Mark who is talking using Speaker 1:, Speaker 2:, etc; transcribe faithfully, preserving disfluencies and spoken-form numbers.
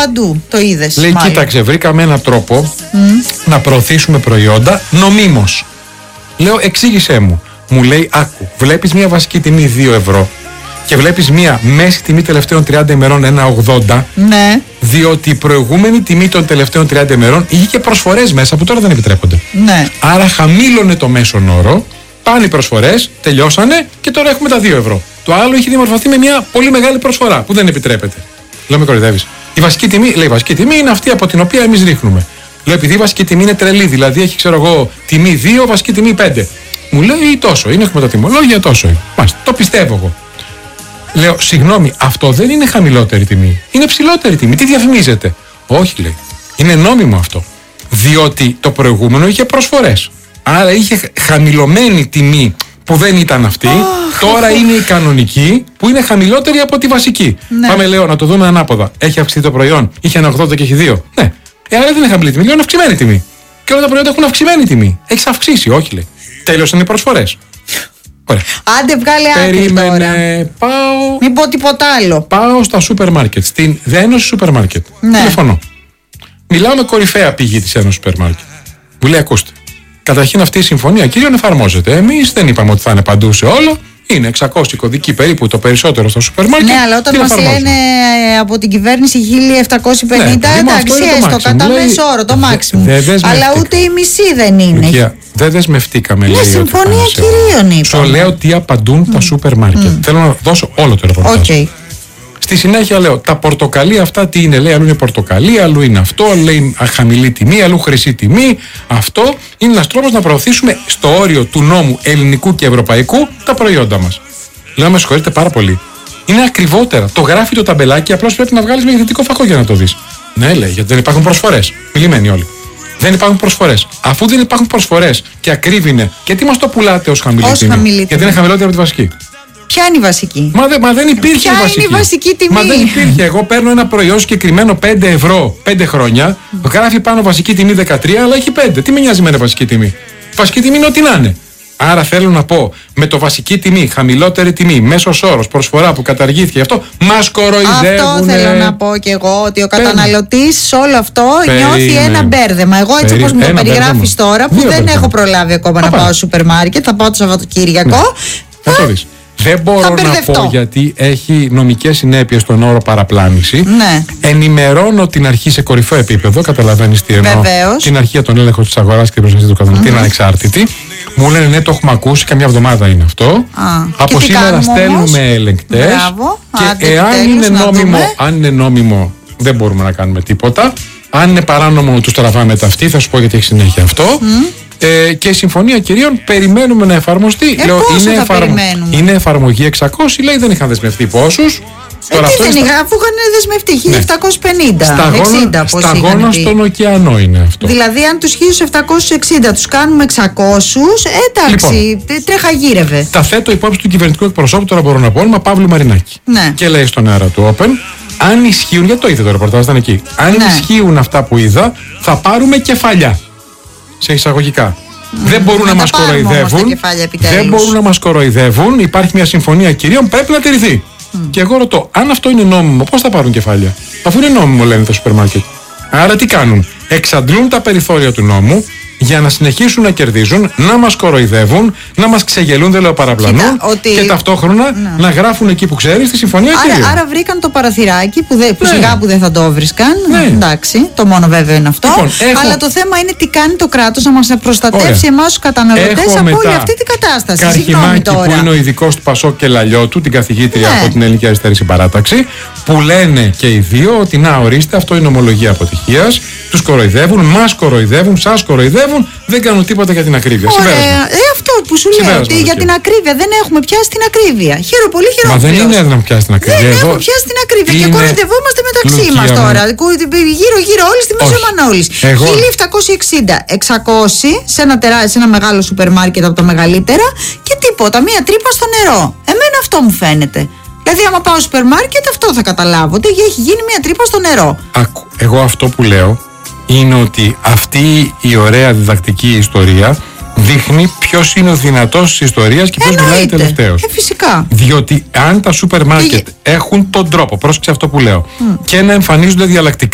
Speaker 1: παντού. Το είδες.
Speaker 2: Λέει, μάλλον. Κοίταξε, βρήκαμε έναν τρόπο mm. να προωθήσουμε προϊόντα νομίμως. Λέω, εξήγησέ μου. Μου λέει, άκου, βλέπεις μια βασική τιμή δύο ευρώ και βλέπεις μια μέση τιμή τελευταίων τριάντα ημερών ένα ογδόντα.
Speaker 1: Ναι.
Speaker 2: Διότι η προηγούμενη τιμή των τελευταίων τριάντα ημερών είχε και προσφορές μέσα που τώρα δεν επιτρέπονται.
Speaker 1: Ναι.
Speaker 2: Άρα χαμήλωνε το μέσον όρο, πάνε οι προσφορές, τελειώσανε και τώρα έχουμε τα δύο ευρώ. Το άλλο είχε διαμορφωθεί με μια πολύ μεγάλη προσφορά που δεν επιτρέπεται. Λέω, με κοροϊδεύεις. Η βασική τιμή, λέει, η βασική τιμή είναι αυτή από την οποία εμείς ρίχνουμε. Λέω, επειδή η βασική τιμή είναι τρελή, δηλαδή έχει, ξέρω εγώ, τιμή δύο, βασική τιμή πέντε. Μου λέει, τόσο είναι, έχουμε τα τιμολόγια, τόσο είναι. Μάλιστα, το πιστεύω εγώ. Λέω, συγγνώμη, αυτό δεν είναι χαμηλότερη τιμή. Είναι ψηλότερη τιμή. Τι διαφημίζετε? Όχι, λέει. Είναι νόμιμο αυτό. Διότι το προηγούμενο είχε προσφορές. Άρα είχε χαμηλωμένη τιμή που δεν ήταν αυτή. Oh, τώρα oh. είναι η κανονική που είναι χαμηλότερη από τη βασική. Ναι. Πάμε, λέω, να το δούμε ανάποδα. Έχει αυξηθεί το προϊόν. Είχε ένα ογδόντα και έχει δύο. Ναι. Ε, άρα δεν είναι χαμηλή τιμή. Λέω, είναι αυξημένη τιμή. Και όλα τα προϊόντα έχουν αυξημένη τιμή. Έχει αυξήσει. Όχι, λέει. Τέλειωσαν οι προσφορές. Ωραία.
Speaker 1: Άντε, βγάλε άκρη.
Speaker 2: Περίμενε. Πάω.
Speaker 1: Μην πω τίποτα άλλο.
Speaker 2: Πάω στα σούπερ μάρκετ. Στην Ένωση Σούπερ Μάρκετ.
Speaker 1: Ναι.
Speaker 2: Τηλεφωνώ. Μιλάω με κορυφαία πηγή της Ένωσης Σούπερ Μάρκετ. Μου λέει, ακούστε. Καταρχήν αυτή η συμφωνία κυρίων εφαρμόζεται. Εμείς δεν είπαμε ότι θα είναι παντού σε όλο. Είναι εξακόσιοι κωδικοί περίπου το περισσότερο στα σούπερ μάρκετ.
Speaker 1: Ναι, αλλά όταν μας λένε από την κυβέρνηση χίλια επτακόσια πενήντα, ναι, εντάξει, έστω κατά μέσο όρο, το μάξιμο. Αλλά ούτε η μισή δεν είναι.
Speaker 2: Οικία, δεν δεσμευτήκαμε, λέει.
Speaker 1: Είναι συμφωνία κυρίων, είπα.
Speaker 2: Σου λέω τι απαντούν mm. τα σούπερ μάρκετ. Mm. Θέλω να δώσω όλο το ρεπορτάζ.
Speaker 1: Okay.
Speaker 2: Στη συνέχεια λέω, τα πορτοκαλί αυτά τι είναι? Λέει, αλλού είναι πορτοκαλί, αλλού είναι αυτό, αλλού λέει χαμηλή τιμή, αλλού χρυσή τιμή. Αυτό είναι ένας τρόπος να προωθήσουμε στο όριο του νόμου ελληνικού και ευρωπαϊκού τα προϊόντα μας. Λέω, με συγχωρείτε πάρα πολύ. Είναι ακριβότερα. Το γράφει το ταμπελάκι, απλώς πρέπει να βγάλεις με ιδρυτικό φακό για να το δεις. Ναι, λέει, γιατί δεν υπάρχουν προσφορές. Μιλημένοι όλοι. Δεν υπάρχουν προσφορές. Αφού δεν υπάρχουν προσφορές και ακρίβει είναι, γιατί μας το πουλάτε ως χαμηλή
Speaker 1: ως
Speaker 2: τιμή?
Speaker 1: Χαμηλή
Speaker 2: γιατί είναι χαμηλότερη από τη βασική.
Speaker 1: Ποια είναι η βασική?
Speaker 2: Μα, δε, μα δεν υπήρχε
Speaker 1: Ποια
Speaker 2: η βασική.
Speaker 1: είναι η βασική τιμή?
Speaker 2: Μα δεν υπήρχε. Εγώ παίρνω ένα προϊόν συγκεκριμένο πέντε ευρώ, πέντε χρόνια, mm. γράφει πάνω βασική τιμή δεκατρία, αλλά έχει πέντε. Τι με νοιάζει με ένα βασική τιμή? Βασική τιμή είναι ό,τι να είναι. Άρα θέλω να πω, με το βασική τιμή, χαμηλότερη τιμή, μέσος όρος, προσφορά που καταργήθηκε, αυτό μας κοροϊδεύουνε.
Speaker 1: Αυτό θέλω να πω κι εγώ, ότι ο καταναλωτής σε όλο αυτό
Speaker 2: Περίμενε.
Speaker 1: νιώθει ένα μπέρδεμα. Εγώ έτσι όπως μου το περιγράφεις τώρα, που
Speaker 2: Δύο
Speaker 1: δεν
Speaker 2: μπέρδεμα.
Speaker 1: έχω προλάβει ακόμα
Speaker 2: Α,
Speaker 1: να πάω στο σούπερ μάρκετ, θα πάω το Σαββατοκύριακο.
Speaker 2: Ναι. Θα το δεις. Δεν μπορώ να πω γιατί έχει νομικές συνέπειες στον όρο παραπλάνηση.
Speaker 1: Ναι.
Speaker 2: Ενημερώνω την αρχή σε κορυφαίο επίπεδο, καταλαβαίνεις τι εννοώ.
Speaker 1: Βεβαίως.
Speaker 2: Την αρχή για τον έλεγχο της αγοράς και την προστασία του καταναλωτή, είναι ανεξάρτητη. Μου λένε ναι, το έχουμε ακούσει, καμιά εβδομάδα είναι αυτό.
Speaker 1: Α,
Speaker 2: από σήμερα στέλνουμε ελεγκτές. Και εάν είναι, νόμιμο, αν είναι νόμιμο, δεν μπορούμε να κάνουμε τίποτα. Αν είναι παράνομο, τους τραβάμε τα αυτή, θα σου πω γιατί έχει συνέχεια αυτό. Mm. Ε, και η συμφωνία κυρίων περιμένουμε να εφαρμοστεί.
Speaker 1: Ε,
Speaker 2: Λέω,
Speaker 1: πόσο
Speaker 2: είναι,
Speaker 1: θα
Speaker 2: εφαρμο... είναι εφαρμογή εξακόσια, λέει, δεν είχαν δεσμευτεί πόσους.
Speaker 1: Ε, τι δεν είχα, αφού είχαν δεσμευτεί χίλια επτακόσια πενήντα, εξήντα.
Speaker 2: Σταγόνα στον ωκεανό είναι αυτό.
Speaker 1: Δηλαδή, αν τους χίλια επτακόσια εξήντα τους κάνουμε εξακόσια, εντάξει, λοιπόν, τρέχα γύρευε.
Speaker 2: Τα θέτω υπόψη του κυβερνητικού εκπροσώπου, τώρα μπορώ να πω, όνομα Παύλου Μαρινάκη.
Speaker 1: Ναι.
Speaker 2: Και λέει στον αέρα του Open, αν ισχύουν, γιατί το είδε το ρεπορτάζ, ήταν εκεί. Αν ναι. ισχύουν αυτά που είδα, θα πάρουμε κεφαλιά. Σε εισαγωγικά. Mm. Δεν μπορούν να, να μας κοροϊδεύουν. Δεν μπορούν να μας κοροϊδεύουν. Υπάρχει μια συμφωνία κυρίων, πρέπει να τηρηθεί. Mm. Και εγώ ρωτώ, αν αυτό είναι νόμιμο, πώς θα πάρουν κεφάλια? Αφού είναι νόμιμο, λένε τα σούπερ μάρκετ. Άρα τι κάνουν? Εξαντλούν τα περιθώρια του νόμου για να συνεχίσουν να κερδίζουν, να μας κοροϊδεύουν, να μας ξεγελούν, δεν λέω παραπλανούν. Κοίτα, ότι... και ταυτόχρονα ναι. να γράφουν εκεί που ξέρεις τη συμφωνία κυρίων.
Speaker 1: Άρα, άρα βρήκαν το παραθυράκι που, δε, που ναι. σιγά που δεν θα το βρίσκαν. Ναι. Εντάξει, το μόνο βέβαιο είναι αυτό. Λοιπόν, έχω... Αλλά το θέμα είναι τι κάνει το κράτος να μας προστατεύσει εμάς τους καταναλωτές από όλη αυτή την κατάσταση.
Speaker 2: Καρχημάκη που είναι ο ειδικός του Πασόκ και Λαλιώτου, την καθηγήτρια ναι. από την Ελληνική Αριστερή Συμπαράταξη, που λένε και οι δύο ότι να ορίστε, αυτό είναι ομολογία αποτυχίας. Τους κοροϊδεύουν, μας κοροϊδεύουν, σας κοροϊδεύουν, δεν κάνουν τίποτα για την ακρίβεια.
Speaker 1: Ωραία. Ε, αυτό που σου λέω, ότι για την ακρίβεια δεν έχουμε πιάσει την ακρίβεια. Χαίρο πολύ, χαιρόμαστε.
Speaker 2: Μα δεν είναι να πιάσει την ακρίβεια.
Speaker 1: Δεν έχουμε πιάσει την ακρίβεια είναι... και κοροϊδευόμαστε μεταξύ μας τώρα. Γύρω-γύρω όλοι στη Μέση Μανώλης.
Speaker 2: Εγώ...
Speaker 1: χίλια επτακόσια εξήντα, εξακόσια σε ένα, τερά, σε ένα μεγάλο σούπερ μάρκετ από τα μεγαλύτερα και τίποτα. Μία τρύπα στο νερό. Εμένα αυτό μου φαίνεται. Δηλαδή, άμα πάω στο σούπερ μάρκετ, αυτό θα καταλάβω. Ότι έχει γίνει μία τρύπα στο νερό.
Speaker 2: Άκου, εγώ αυτό που λέω είναι ότι αυτή η ωραία διδακτική ιστορία δείχνει ποιος είναι ο δυνατός της ιστορίας και ποιος μιλάει τελευταίος.
Speaker 1: Ε, φυσικά.
Speaker 2: Διότι αν τα σούπερ μάρκετ
Speaker 1: και...
Speaker 2: έχουν τον τρόπο, πρόσεξε αυτό που λέω, mm. και να εμφανίζονται διαλλακτικά